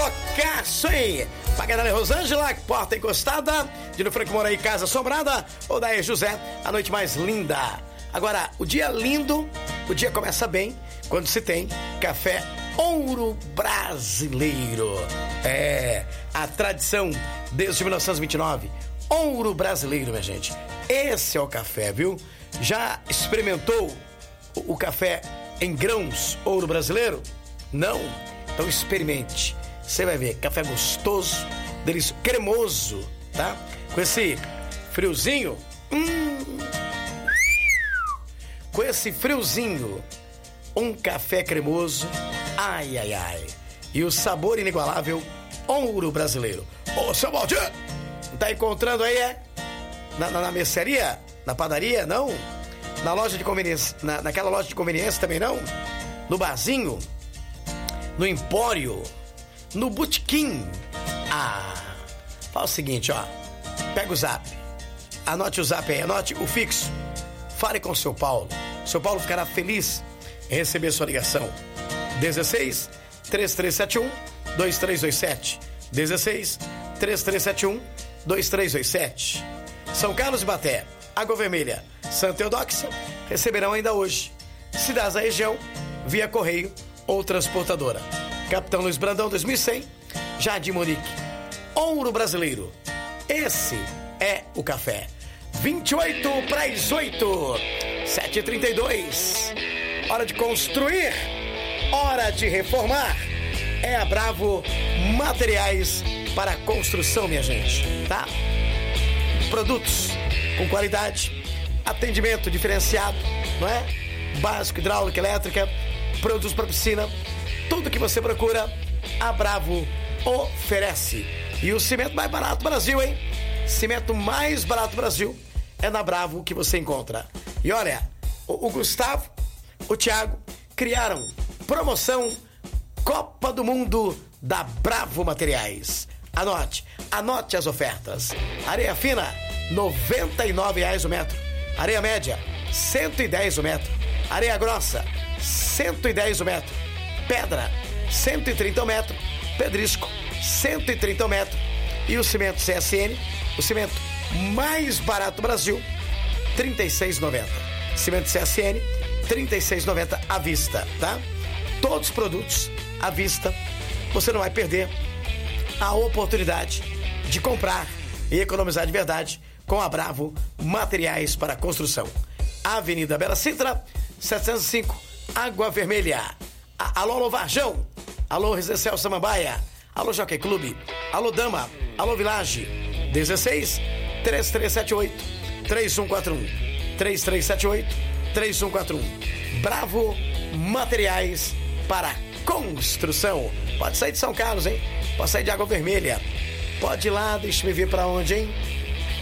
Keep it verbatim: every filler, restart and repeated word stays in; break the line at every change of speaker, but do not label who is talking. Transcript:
loucaço, hein? Pagadale Rosângela, porta encostada, Dino Franco Moraí, casa assombrada, ou daí José, a noite mais linda. Agora, o dia lindo, o dia começa bem quando se tem café Ouro Brasileiro. É, a tradição desde mil novecentos e vinte e nove. Ouro Brasileiro, minha gente. Esse é o café, viu? Já experimentou o, o café em grãos Ouro Brasileiro? Não? Então experimente. Você vai ver, café gostoso, delicioso, cremoso, tá? Com esse friozinho. Hum, com esse friozinho. Um café cremoso. Ai, ai, ai. E o sabor inigualável Ouro Brasileiro. Ô, seu Valdir, tá encontrando aí, é? Na, na, na mercearia? Na padaria? Não? Na loja de conveniência? Na, naquela loja de conveniência também não? No barzinho? No empório? No botequim? Ah, fala o seguinte, ó. Pega o zap. Anote o zap aí, anote o fixo. Fale com o seu Paulo. Seu Paulo ficará feliz em receber sua ligação. dezesseis, três três sete um, dois três dois sete. dezesseis, três três sete um, dois três dois sete. São Carlos de Baté, Água Vermelha, Santa Eudóxia receberão ainda hoje. Cidades da região, via correio ou transportadora. Capitão Luiz Brandão dois mil e cem, Jardim Monique. Ouro Brasileiro. Esse é o café. vinte e oito para as oito. sete e trinta e dois. Hora de construir. Hora de reformar. É a Bravo Materiais para Construção, minha gente, tá? Produtos com qualidade, atendimento diferenciado, não é? Básico, hidráulica, elétrica, produtos para piscina, tudo que você procura, a Bravo oferece. E o cimento mais barato do Brasil, hein? Cimento mais barato do Brasil é na Bravo que você encontra. E olha, o, o Gustavo, o Thiago criaram promoção Copa do Mundo da Bravo Materiais. Anote, anote as ofertas. Areia fina, noventa e nove reais o metro. Areia média, cento e dez o metro. Areia grossa, cento e dez o metro. Pedra, cento e trinta o metro. Pedrisco, cento e trinta o metro. E o cimento C S N, o cimento mais barato do Brasil, trinta e seis reais e noventa centavos. Cimento C S N, trinta e seis reais e noventa centavos à vista, tá? Todos os produtos à vista. Você não vai perder a oportunidade de comprar e economizar de verdade com a Bravo Materiais para Construção. Avenida Bela Sintra, setecentos e cinco, Água Vermelha. A- Alô, alô, Varjão. Alô, Residencial Samambaia. Alô, Jockey Clube. Alô, Dama. Alô, Village. dezesseis, três três sete oito, três um quatro um. três três sete oito, três um quatro um. Bravo Materiais para Construção. Pode sair de São Carlos, hein? Pode sair de Água Vermelha. Pode ir lá, deixa eu ver pra onde, hein?